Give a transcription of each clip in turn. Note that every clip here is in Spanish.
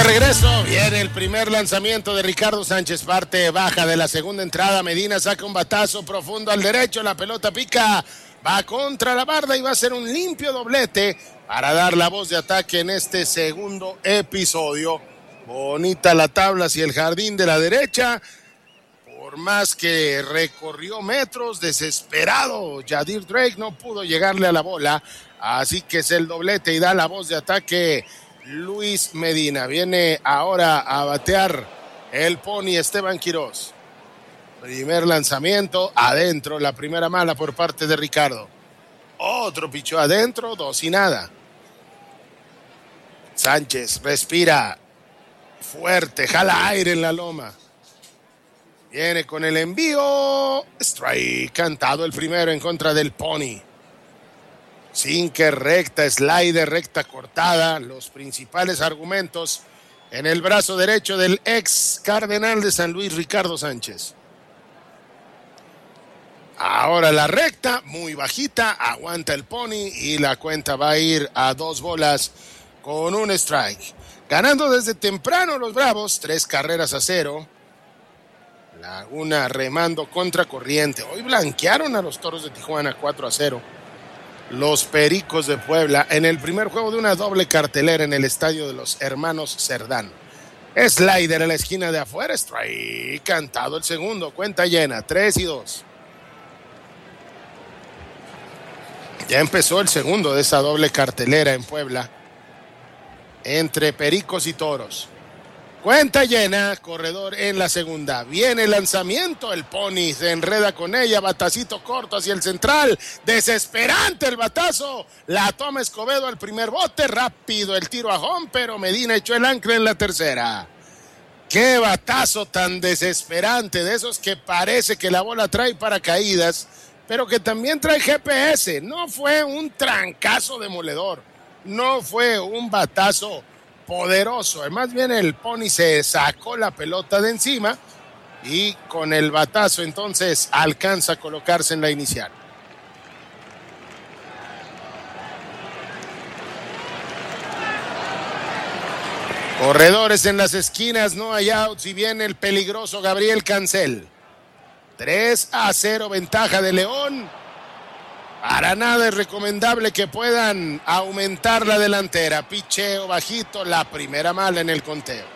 regreso, viene el primer lanzamiento de Ricardo Sánchez, parte baja de la segunda entrada. Medina saca un batazo profundo al derecho, la pelota pica, va contra la barda y va a ser un limpio doblete para dar la voz de ataque en este segundo episodio. Bonita la tabla hacia el jardín de la derecha, por más que recorrió metros, desesperado Yadir Drake no pudo llegarle a la bola, así que es el doblete y da la voz de ataque Luis Medina. Viene ahora a batear el Pony Esteban Quiroz. Primer lanzamiento adentro, la primera mala por parte de Ricardo. Otro pichó adentro, 2-0. Sánchez respira fuerte, jala aire en la loma. Viene con el envío. Strike, cantado el primero en contra del Pony. Sinker, recta, slider, recta cortada, los principales argumentos en el brazo derecho del ex Cardenal de San Luis, Ricardo Sánchez. Ahora la recta, muy bajita, aguanta el Pony y la cuenta va a ir a 2 bolas con un strike. Ganando desde temprano los Bravos, 3-0. Laguna remando contra corriente. Hoy blanquearon a los Toros de Tijuana 4-0. Los Pericos de Puebla en el primer juego de una doble cartelera en el estadio de los Hermanos Cerdán. Slider a la esquina de afuera, strike, cantado el segundo, cuenta llena, 3-2. Ya empezó el segundo de esa doble cartelera en Puebla entre Pericos y Toros. Cuenta llena, corredor en la segunda. Viene el lanzamiento, el Pony se enreda con ella, batacito corto hacia el central. Desesperante el batazo. La toma Escobedo al primer bote, rápido el tiro a home, pero Medina echó el ancla en la tercera. Qué batazo tan desesperante, de esos que parece que la bola trae paracaídas, pero que también trae GPS. No fue un trancazo demoledor, no fue un batazo poderoso, más bien el Pony se sacó la pelota de encima y con el batazo entonces alcanza a colocarse en la inicial. Corredores en las esquinas, no hay outs y viene el peligroso Gabriel Cancel. 3-0 ventaja de León. Para nada es recomendable que puedan aumentar la delantera. Picheo bajito, la primera mala en el conteo.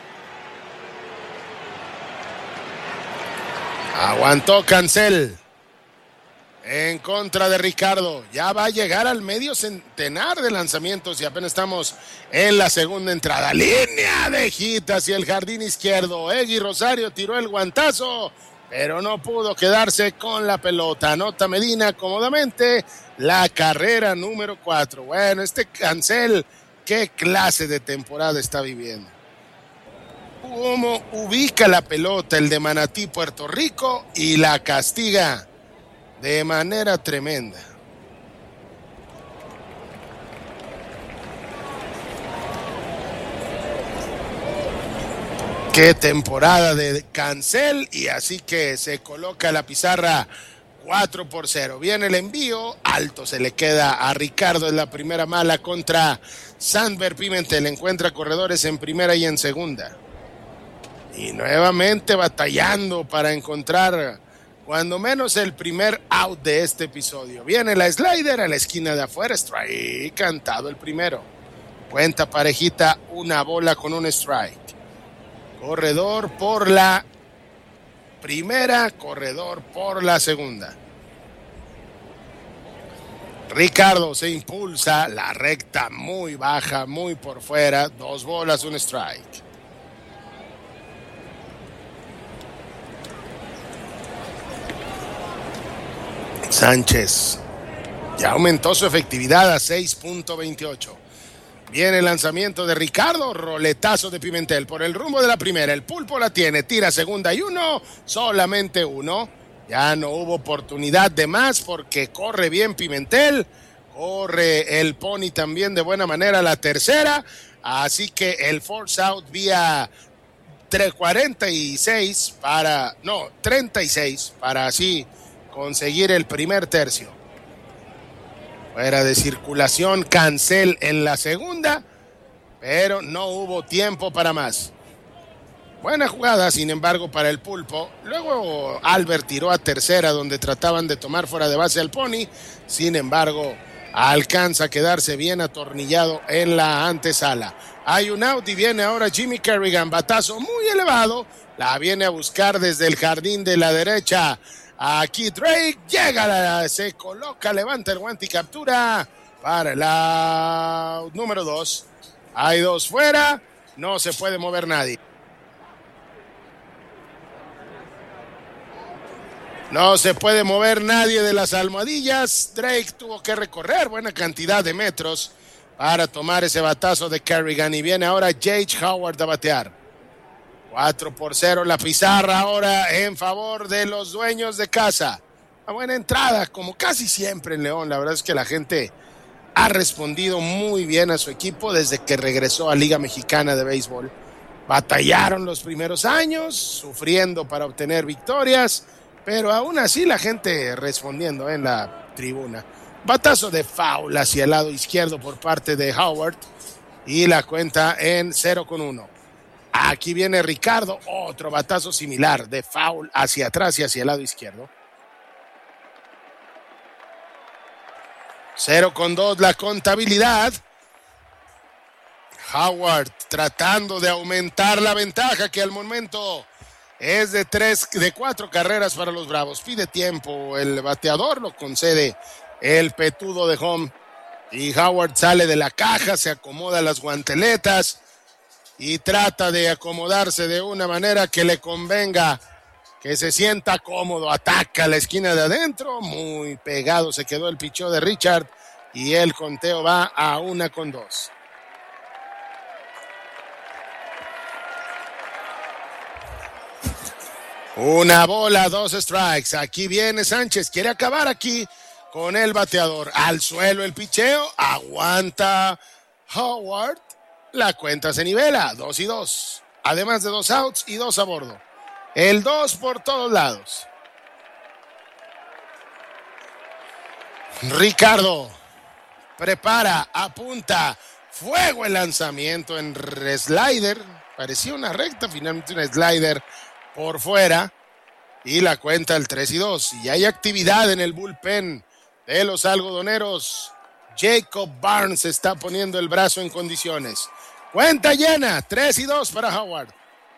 Aguantó Cancel en contra de Ricardo. Ya va a llegar al medio centenar de lanzamientos y apenas estamos en la segunda entrada. Línea de hit hacia el jardín izquierdo. Egui Rosario tiró el guantazo, pero no pudo quedarse con la pelota. Anota Medina cómodamente la carrera número 4. Bueno, este Cancel, qué clase de temporada está viviendo. Cómo ubica la pelota el de Manatí, Puerto Rico, y la castiga de manera tremenda. Qué temporada de Cancel, y así que se coloca la pizarra 4-0. Viene el envío, alto se le queda a Ricardo en la primera mala contra Sandber Pimentel. Encuentra corredores en primera y en segunda. Y nuevamente batallando para encontrar cuando menos el primer out de este episodio. Viene la slider a la esquina de afuera, strike, cantado el primero. Cuenta parejita, una bola con un strike. Corredor por la primera, corredor por la segunda. Ricardo se impulsa, la recta muy baja, muy por fuera, 2 bolas, un strike. Sánchez ya aumentó su efectividad a 6.28. Viene el lanzamiento de Ricardo, roletazo de Pimentel por el rumbo de la primera. El Pulpo la tiene, tira segunda y 1, solamente 1. Ya no hubo oportunidad de más porque corre bien Pimentel, corre el Pony también de buena manera la tercera. Así que el force out vía 36 para así conseguir el primer tercio. Fuera de circulación, Cancel en la segunda. pero no hubo tiempo para más. Buena jugada, sin embargo, para el Pulpo. Luego Albert tiró a tercera, donde trataban de tomar fuera de base al Pony. Sin embargo, alcanza a quedarse bien atornillado en la antesala. Hay un out y viene ahora Jimmy Kerrigan. Batazo muy elevado. La viene a buscar desde el jardín de la derecha. Aquí Drake llega, se coloca, levanta el guante y captura para el out número 2. Hay 2 fuera. No se puede mover nadie. No se puede mover nadie de las almohadillas. Drake tuvo que recorrer buena cantidad de metros para tomar ese batazo de Kerrigan. Y viene ahora J.H. Howard a batear. 4-0 la pizarra ahora en favor de los dueños de casa. Una buena entrada, como casi siempre en León. La verdad es que la gente ha respondido muy bien a su equipo desde que regresó a Liga Mexicana de Béisbol. Batallaron los primeros años, sufriendo para obtener victorias, pero aún así la gente respondiendo en la tribuna. Batazo de foul hacia el lado izquierdo por parte de Howard y la cuenta en 0-1. Aquí viene Ricardo, otro batazo similar de foul hacia atrás y hacia el lado izquierdo. 0-2 la contabilidad. Howard tratando de aumentar la ventaja que al momento es de 4 carreras para los Bravos. Pide tiempo el bateador, lo concede el petudo de home. Y Howard sale de la caja, se acomoda las guanteletas y trata de acomodarse de una manera que le convenga, que se sienta cómodo. Ataca la esquina de adentro, muy pegado se quedó el picheo de Richard y el conteo va a 1-2. Una bola, 2 strikes. Aquí viene Sánchez, quiere acabar aquí con el bateador. Al suelo el picheo, aguanta Howard. La cuenta se nivela, 2-2. Además de 2 outs y 2 a bordo. El 2 por todos lados. Ricardo prepara, apunta, fuego el lanzamiento en slider. Parecía una recta, finalmente un slider por fuera. Y la cuenta el 3-2. Y hay actividad en el bullpen de los algodoneros. Jacob Barnes está poniendo el brazo en condiciones. Cuenta llena, 3-2 para Howard.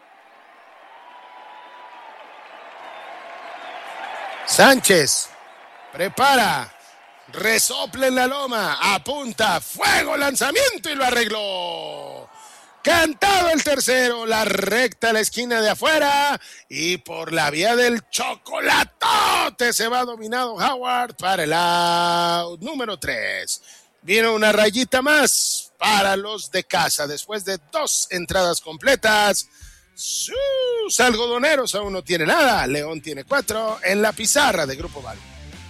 Sánchez prepara, resopla en la loma, apunta, fuego, lanzamiento y lo arregló. Cantado el tercero, la recta a la esquina de afuera y por la vía del chocolatote se va dominado Howard para el out número 3. Viene una rayita más para los de casa después de 2 entradas completas. Sus algodoneros aún no tiene nada. León tiene 4 en la pizarra de Grupo Val.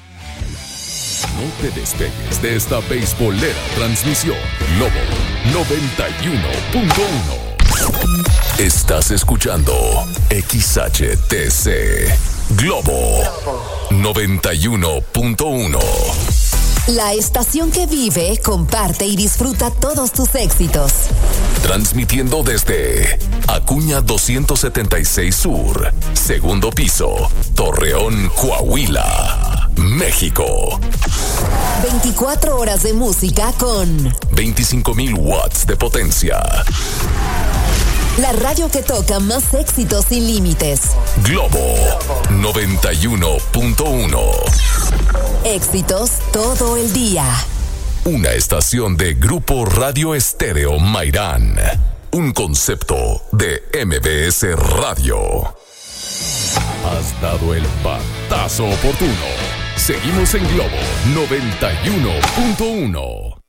No te despegues de esta beisbolera transmisión. Globo 91.1. Estás escuchando XHTC Globo 91.1. La estación que vive, comparte y disfruta todos tus éxitos. Transmitiendo desde Acuña 276 Sur, segundo piso, Torreón, Coahuila, México. 24 horas de música con 25,000 watts de potencia. La radio que toca más éxitos sin límites. Globo 91.1. Éxitos todo el día. Una estación de Grupo Radio Estéreo Mairán. Un concepto de MBS Radio. Has dado el batazo oportuno. Seguimos en Globo 91.1.